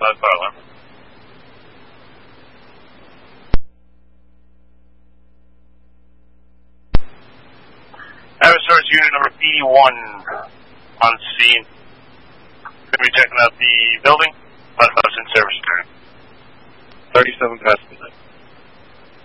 outside fire alarm. Average unit number B1 on scene. Going to be checking out the